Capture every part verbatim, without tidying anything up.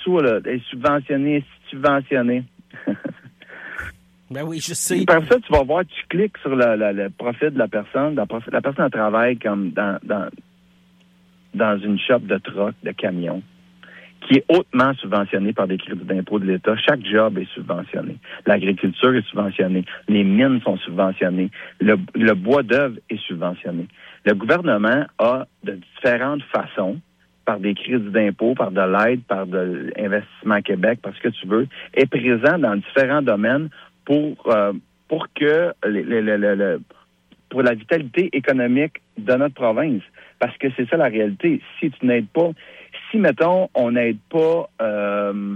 sous, là, est subventionné, est subventionné. Ben oui, je sais. Par ça, tu vas voir, tu cliques sur le, le, le profil de la personne. La, la personne elle travaille comme dans, dans, dans une shop de truck, de camion, qui est hautement subventionnée par des crédits d'impôt de l'État. Chaque job est subventionné. L'agriculture est subventionnée. Les mines sont subventionnées. Le, le bois d'œuvre est subventionné. Le gouvernement a de différentes façons, par des crédits d'impôt, par de l'aide, par de l'Investissement Québec, parce que tu veux, est présent dans différents domaines pour euh, pour que les, les, les, les, les, pour la vitalité économique de notre province. Parce que c'est ça la réalité. Si tu n'aides pas, si, mettons, on n'aide pas euh,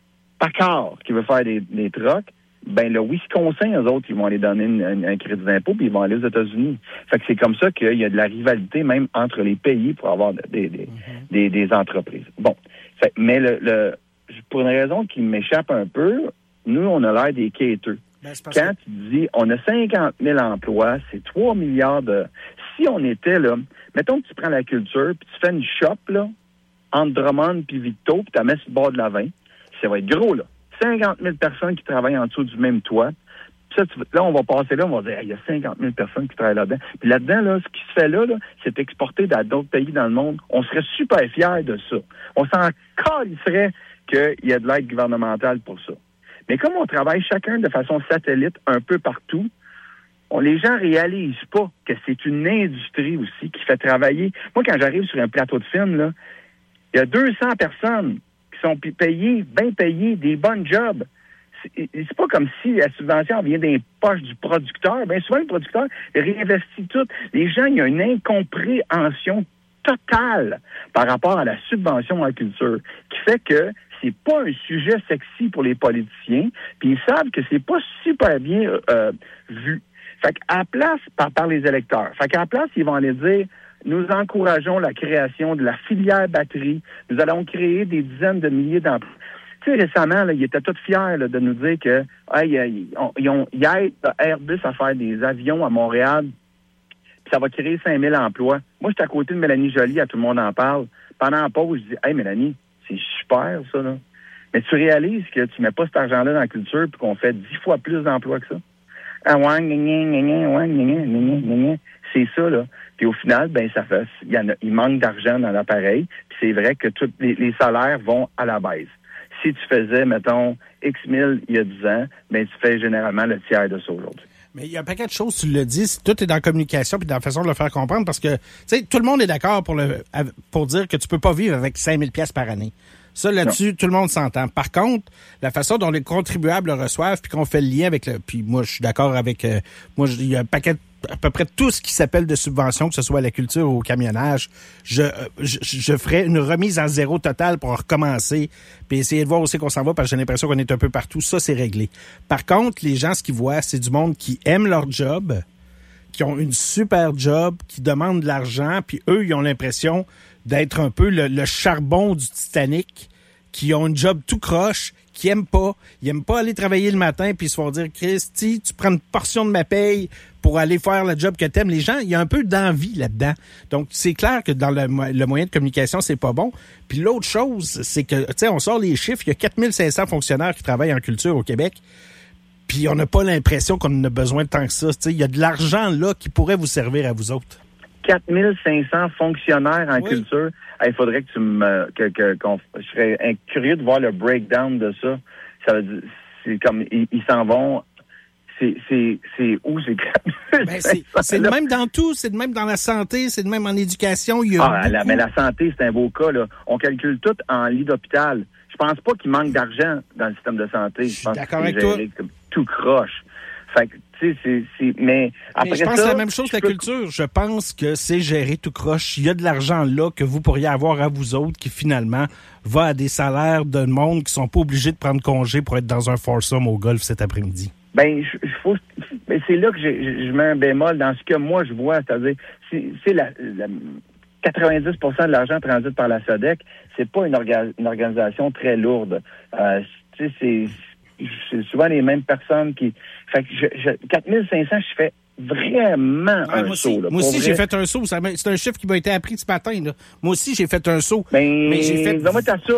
Paccard qui veut faire des, des trucks, ben le Wisconsin, eux autres, ils vont aller donner une, une, un crédit d'impôt puis ils vont aller aux États-Unis. Fait que c'est comme ça qu'il y a de la rivalité même entre les pays pour avoir des, des, mm-hmm. des, des entreprises. Bon. Fait, mais le, le pour une raison qui m'échappe un peu, nous, on a l'air des quêteux. Ben, Quand que... tu dis, on a cinquante mille emplois, c'est trois milliards de... Si on était là, mettons que tu prends la culture, puis tu fais une shop, là, entre Drummond puis Victo, puis tu la mets sur le bord de la vingt, ça va être gros, là. cinquante mille personnes qui travaillent en dessous du même toit. Puis ça, tu... là, on va passer là, on va dire, il y a cinquante mille personnes qui travaillent là-dedans. Puis là-dedans, là, ce qui se fait là, là c'est exporté dans d'autres pays dans le monde. On serait super fiers de ça. On s'en calisserait qu'il y a de l'aide gouvernementale pour ça. Mais comme on travaille chacun de façon satellite un peu partout, on, les gens réalisent pas que c'est une industrie aussi qui fait travailler. Moi, quand j'arrive sur un plateau de film, là, il y a deux cents personnes qui sont payées, bien payées, des bonnes jobs. C'est, c'est pas comme si la subvention vient des poches du producteur. Bien souvent, le producteur réinvestit tout. Les gens, il y a une incompréhension totale par rapport à la subvention en culture qui fait que c'est pas un sujet sexy pour les politiciens, puis ils savent que c'est pas super bien euh, vu. Fait qu'à la place, par, par les électeurs, fait qu'à la place, ils vont aller dire, nous encourageons la création de la filière batterie, nous allons créer des dizaines de milliers d'emplois. Tu sais, récemment, là, ils étaient tous fiers là, de nous dire que hey, ils, ont, ils, ont, ils aident Airbus à faire des avions à Montréal, puis ça va créer cinq mille emplois. Moi, j'étais à côté de Mélanie Joly, à Tout le monde en parle. Pendant la pause, je dis, hey Mélanie, c'est super, ça, là. Mais tu réalises que tu mets pas cet argent-là dans la culture puis qu'on fait dix fois plus d'emplois que ça. Ah ouais, gna, gna, gna, ouais, gna, gna, gna, gna. C'est ça, là. Puis au final, ben ça fait, il y en a, il manque d'argent dans l'appareil. Puis c'est vrai que tous les, les salaires vont à la baisse. Si tu faisais, mettons, X mille il y a dix ans, ben tu fais généralement le tiers de ça aujourd'hui. Mais il y a un paquet de choses, tu le dis, tout est dans la communication puis dans la façon de le faire comprendre parce que, tu sais, tout le monde est d'accord pour le pour dire que tu peux pas vivre avec cinq mille piastres par année. Ça, là-dessus, non. Tout le monde s'entend. Par contre, la façon dont les contribuables le reçoivent puis qu'on fait le lien avec le... Puis moi, je suis d'accord avec... Euh, moi, il y a un paquet de à peu près tout ce qui s'appelle de subvention, que ce soit la culture ou au camionnage, je, je, je ferais une remise à zéro totale pour recommencer puis essayer de voir aussi qu'on s'en va parce que j'ai l'impression qu'on est un peu partout. Ça, c'est réglé. Par contre, les gens, ce qu'ils voient, c'est du monde qui aime leur job, qui ont une super job, qui demandent de l'argent, puis eux, ils ont l'impression d'être un peu le, le charbon du Titanic, qui ont une job tout croche, qui aiment pas. Ils aiment pas aller travailler le matin puis se font dire, Christy, tu prends une portion de ma paye pour aller faire le job que t'aimes. Les gens, il y a un peu d'envie là-dedans. Donc, c'est clair que dans le, le moyen de communication, c'est pas bon. Puis l'autre chose, c'est que, tu sais, on sort les chiffres, il y a quatre mille cinq cents fonctionnaires qui travaillent en culture au Québec. Puis on n'a pas l'impression qu'on en a besoin de tant que ça. Tu sais, il y a de l'argent là qui pourrait vous servir à vous autres. quatre mille cinq cents fonctionnaires en oui. culture. Il faudrait que tu me... Que, que, qu'on, je serais curieux de voir le breakdown de ça. Ça veut dire, c'est comme, ils, ils s'en vont... C'est, c'est, c'est où c'est ben c'est, c'est le même dans tout, c'est le même dans la santé, c'est le même en éducation. Il y a ah, la, mais la santé, c'est un beau cas, là. On calcule tout en lit d'hôpital. Je pense pas qu'il manque d'argent dans le système de santé. Je, je pense d'accord que c'est avec géré toi. Comme tout croche. Fait que, tu sais, c'est, c'est, mais après mais je pense ça, que c'est la même chose que la peux... culture. Je pense que c'est géré tout croche. Il y a de l'argent là que vous pourriez avoir à vous autres qui, finalement, va à des salaires de monde qui sont pas obligés de prendre congé pour être dans un foursome au golf cet après-midi. Ben, je, faut, ben c'est là que j'ai, je mets un bémol dans ce que moi je vois, c'est-à-dire, c'est, c'est la, la quatre-vingt-dix pour cent de l'argent transite par la SODEC, c'est pas une, orga, une organisation très lourde. Euh, tu sais, c'est, c'est souvent les mêmes personnes qui... Fait que je, je, quatre mille cinq cents, je fais vraiment ouais, un moi saut. Aussi, là, moi aussi, vrai. j'ai fait un saut. Ça, c'est un chiffre qui m'a été appris ce matin. Là. Moi aussi, j'ai fait un saut. Ben, mais j'ai fait... donne-moi ta source.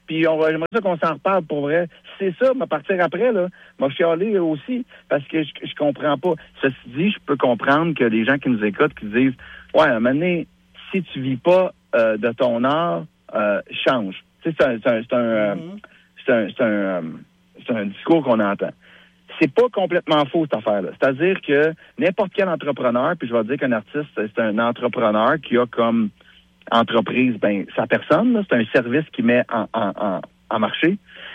puis on va, j'aimerais ça qu'on s'en reparle pour vrai. Si c'est ça, me partir après, là, m'a chialé aussi, parce que je, je comprends pas. Ceci dit, je peux comprendre que les gens qui nous écoutent, qui disent, ouais, à un moment donné, si tu vis pas euh, de ton art, euh, change. Tu sais, c'est un, c'est un, c'est un, euh, mm-hmm. c'est un, c'est un, euh, c'est un discours qu'on entend. C'est pas complètement faux, cette affaire-là. C'est-à-dire que n'importe quel entrepreneur, puis je vais dire qu'un artiste, c'est un entrepreneur qui a comme entreprise, ben, sa personne, là, c'est un service qu'il met en, en, en, en marché.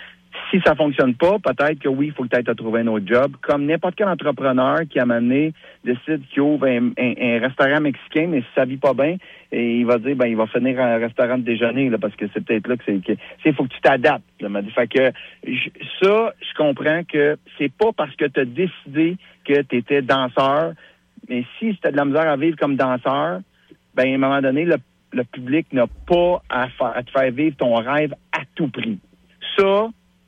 Si ça fonctionne pas, peut-être que oui, il faut peut-être trouver un autre job. Comme n'importe quel entrepreneur qui, à un moment donné, décide qu'il ouvre un, un, un restaurant mexicain, mais si ça vit pas bien, et il va dire, ben, il va finir un restaurant de déjeuner, là, parce que c'est peut-être là que c'est, que, il faut que tu t'adaptes, là. Fait que, je, ça, je comprends que c'est pas parce que tu as décidé que tu étais danseur, mais si tu as de la misère à vivre comme danseur, ben, à un moment donné, le, le public n'a pas à, faire, à te faire vivre ton rêve à tout prix. Ça,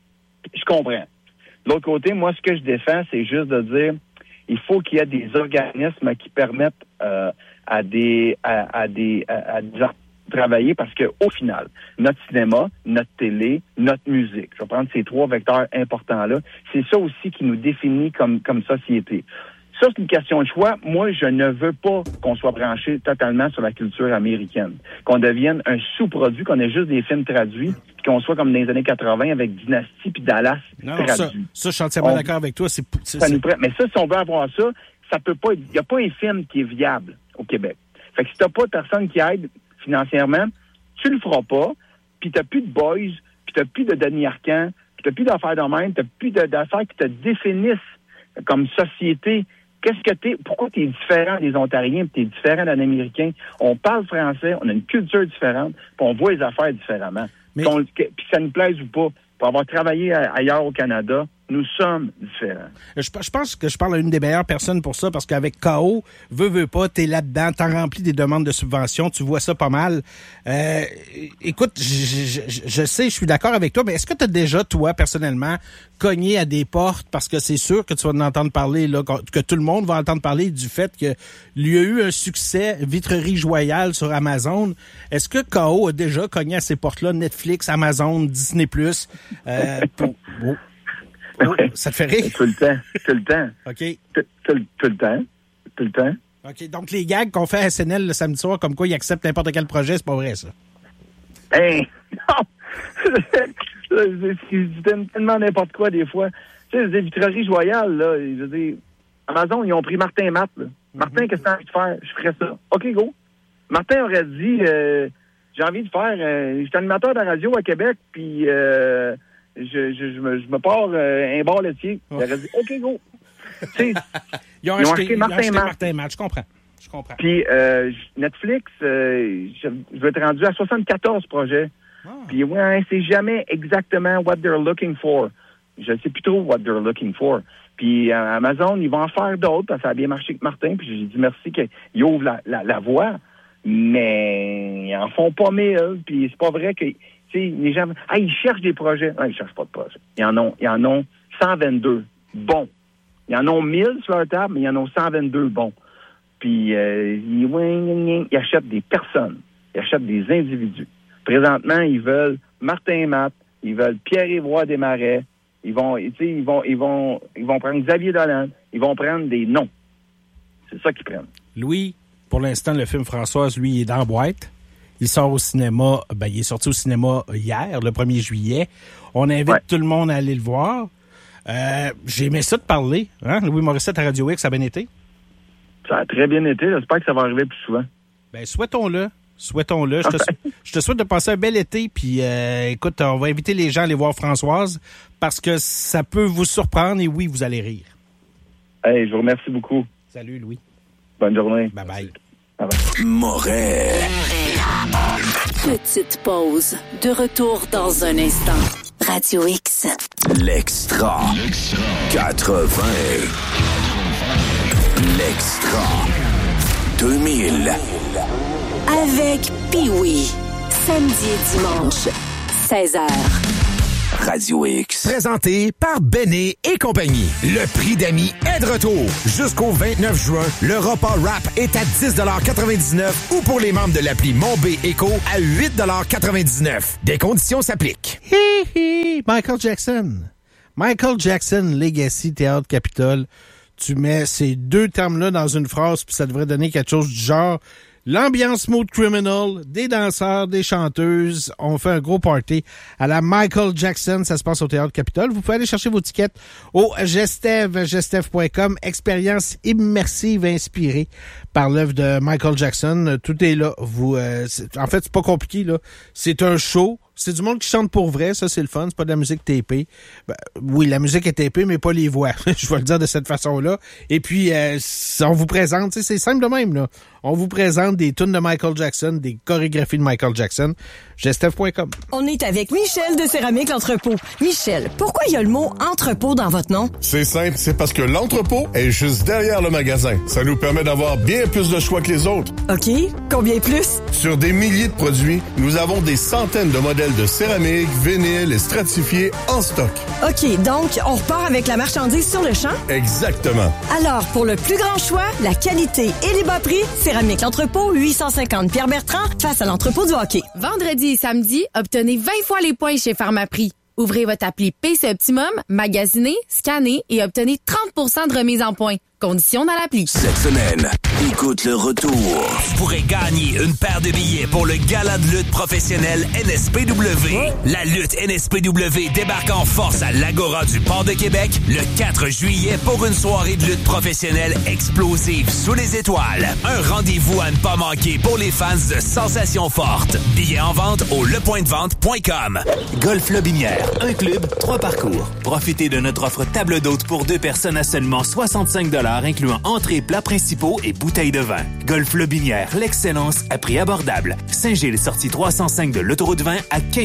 je comprends. De l'autre côté, moi, ce que je défends, c'est juste de dire, il faut qu'il y ait des organismes qui permettent euh, à des à, à des à, à des artistes de travailler, parce que au final, notre cinéma, notre télé, notre musique, je vais prendre ces trois vecteurs importants-là, c'est ça aussi qui nous définit comme comme société. Ça, c'est une question de choix. Moi, je ne veux pas qu'on soit branché totalement sur la culture américaine, qu'on devienne un sous-produit, qu'on ait juste des films traduits, puis qu'on soit comme dans les années quatre-vingts avec Dynasty puis Dallas non, traduits. Ça, ça, je suis entièrement on, d'accord avec toi. C'est, c'est, ça c'est... Nous prend, mais ça, si on veut avoir ça, ça peut pas. Il n'y a pas un film qui est viable au Québec. Fait que si t'as pas de personne qui aide financièrement, tu le feras pas, puis t'as plus de boys, puis t'as plus de Denis Arcand, puis t'as plus d'affaires de même, t'as plus de, d'affaires qui te définissent comme société. Qu'est-ce que t'es, pourquoi t'es différent des Ontariens, puis t'es différent d'un Américain? On parle français, on a une culture différente, puis on voit les affaires différemment. Mais... Puis ça nous plaise ou pas, pour avoir travaillé ailleurs au Canada, nous sommes différents. Je, je pense que je parle à une des meilleures personnes pour ça, parce qu'avec K O, veux, veux pas, t'es là-dedans, t'en remplis des demandes de subventions, tu vois ça pas mal. Euh, écoute, je, je, je sais, je suis d'accord avec toi, mais est-ce que t'as déjà, toi, personnellement, cogné à des portes, parce que c'est sûr que tu vas en entendre parler, là, que tout le monde va entendre parler du fait que il y a eu un succès Vitrerie Joyale sur Amazon. Est-ce que K O a déjà cogné à ces portes-là, Netflix, Amazon, Disney plus, euh, pour... Oh. Oh, ça te fait rire? Tout le temps. Tout le temps. OK. Tout, tout, tout le temps. Tout le temps. OK. Donc, les gags qu'on fait à S N L le samedi soir, comme quoi ils acceptent n'importe quel projet, c'est pas vrai, ça? Hein? Non! C'est tellement n'importe quoi, des fois. Tu sais, les Vitreries Joyales, là, je veux dire, Amazon, ils ont pris Martin Matt, là. Martin, mm-hmm. Qu'est-ce que t'as envie de faire? Je ferais ça. OK, go. Martin aurait dit, euh, j'ai envie de faire, euh, je suis animateur de la radio à Québec, puis... Euh, Je, je, je, me, je me pars euh, un bar laitier. Il aurait dit, OK, go. ils, ont ils ont acheté, acheté Martin, Matt. Martin Matt. Je comprends. Je comprends. Puis euh, Netflix, euh, je, je vais être rendu à soixante-quatorze projets. Ah. Puis ouais, c'est jamais exactement what they're looking for. Je ne sais plus trop what they're looking for. Puis euh, Amazon, ils vont en faire d'autres, parce que ça a bien marché avec Martin. Puis j'ai dit merci qu'ils ouvrent la, la, la voie. Mais ils en font pas mille. Puis c'est pas vrai que... Les gens, ah, ils cherchent des projets. Ah, ils cherchent pas de projets. Ils en ont, ils en ont cent vingt-deux bons. Ils en ont mille sur leur table, mais ils en ont cent vingt-deux bons. Puis, euh, ils, ils achètent des personnes. Ils achètent des individus. Présentement, ils veulent Martin Matt, ils veulent Pierre-Yvroy Desmarais. Ils vont, tu sais, ils vont, ils vont, ils vont prendre Xavier Dolan. Ils vont prendre des noms. C'est ça qu'ils prennent. Louis, pour l'instant, le film Françoise, lui, il est dans la boîte. Il sort au cinéma, ben, il est sorti au cinéma hier, le premier juillet. On invite ouais. tout le monde à aller le voir. Euh, j'ai aimé ça de parler, hein? Louis Morissette à Radio X, ça a bien été? Ça a très bien été. J'espère que ça va arriver plus souvent. Ben, souhaitons-le. Souhaitons-le. Je te, je te souhaite de passer un bel été. Puis, euh, écoute, on va inviter les gens à aller voir Françoise parce que ça peut vous surprendre et oui, vous allez rire. Hey, je vous remercie beaucoup. Salut, Louis. Bonne journée. Bye-bye. Moret. Petite pause. De retour dans un instant. Radio X. L'extra. quatre-vingts. L'extra. deux mille. Avec Pee-Wee. Samedi et dimanche. seize heures. Radio X. Présenté par Béné et compagnie. Le prix d'amis est de retour. Jusqu'au vingt-neuf juin, le repas rap est à dix quatre-vingt-dix-neuf ou pour les membres de l'appli Mon B Eco à huit quatre-vingt-dix-neuf. Des conditions s'appliquent. Hi hi! Michael Jackson. Michael Jackson, Legacy, Théâtre Capitole. Tu mets ces deux termes-là dans une phrase, puis ça devrait donner quelque chose du genre l'ambiance Smooth Criminal, des danseurs, des chanteuses. On fait un gros party à la Michael Jackson. Ça se passe au Théâtre Capitole. Vous pouvez aller chercher vos tickets au Gestev, gestev point com. Expérience immersive inspirée par l'œuvre de Michael Jackson. Tout est là. Vous, euh, c'est, en fait, c'est pas compliqué, là. C'est un show. C'est du monde qui chante pour vrai, ça c'est le fun, c'est pas de la musique tapée. Ben, oui, la musique est tapée, mais pas les voix. Je vais le dire de cette façon-là. Et puis, euh, on vous présente, c'est simple de même, là. On vous présente des tunes de Michael Jackson, des chorégraphies de Michael Jackson. Gestev point com. On est avec Michel de Céramique L'Entrepôt. Michel, pourquoi il y a le mot entrepôt dans votre nom? C'est simple, c'est parce que l'entrepôt est juste derrière le magasin. Ça nous permet d'avoir bien plus de choix que les autres. OK. Combien plus? Sur des milliers de produits, nous avons des centaines de modèles de céramique, vinyle et stratifiés en stock. OK, donc on repart avec la marchandise sur le champ? Exactement. Alors, pour le plus grand choix, la qualité et les bas prix, Céramique L'Entrepôt, huit cent cinquante Pierre-Bertrand, face à l'entrepôt du hockey. Vendredi et samedi, obtenez vingt fois les points chez Pharmaprix. Ouvrez votre appli P C Optimum, magasinez, scannez et obtenez trente pour cent de remise en points. Conditions dans l'appli. Cette semaine, écoute le retour. Vous pourrez gagner une paire de billets pour le gala de lutte professionnelle N S P W. La lutte N S P W débarque en force à l'Agora du Port de Québec le quatre juillet pour une soirée de lutte professionnelle explosive sous les étoiles. Un rendez-vous à ne pas manquer pour les fans de sensations fortes. Billets en vente au le point de vente point com. Golf Lobinière, un club, trois parcours. Profitez de notre offre table d'hôte pour deux personnes à seulement soixante-cinq dollars, incluant entrées, plats principaux et bouteilles de vin. Golf Lobinière, l'excellence à prix abordable. Saint-Gilles, sortie trois cent cinq de l'autoroute vingt à quinze